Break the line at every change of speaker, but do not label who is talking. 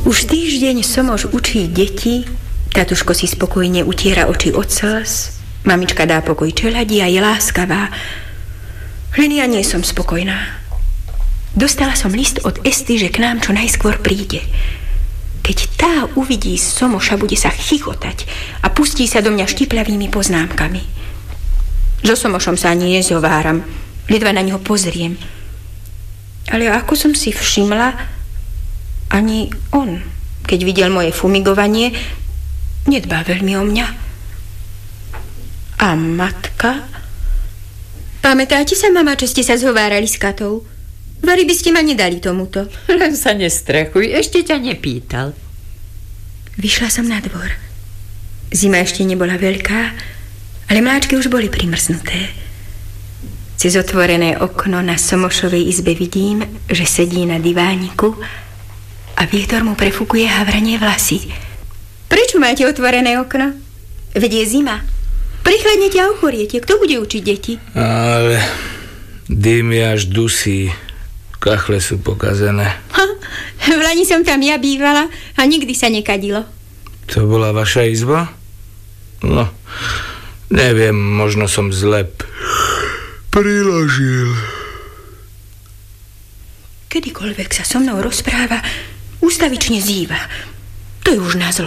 Už týždeň Somoš učí deti, tatuško si spokojne utiera oči od slz, mamička dá pokoj čeladi a je láskavá. Len ja nie som spokojná. Dostala som list od Esty, že k nám čo najskôr príde. Keď tá uvidí Somoša, bude sa chichotať a pustí sa do mňa štipľavými poznámkami. So Somošom sa ani nezhováram, ledva na neho pozriem. Ale ako som si všimla, ani on, keď videl moje fumigovanie, nedbá veľmi o mňa. A matka? Pamätáte sa, mama, čo ste sa zhovárali s Katou? Vari by ste ma nedali tomuto.
Len sa nestrechuj, ešte ťa nepýtal.
Vyšla som na dvor. Zima ešte nebola veľká, ale mláčky už boli primrznuté. Cez otvorené okno na Somošovej izbe vidím, že sedí na divániku a vietor mu prefúkuje havranie vlasy. Prečo máte otvorené okno? Veď je zima. Prichladnete a ochoriete. Kto bude učiť deti?
Ale dym je až dusí. Kachle sú pokazené.
V lani som tam ja bývala a nikdy sa nekadilo.
To bola vaša izba? No, neviem, možno som zle priložil.
Kedykoľvek sa so mnou rozpráva, ústavične zýva. To je už na zlo.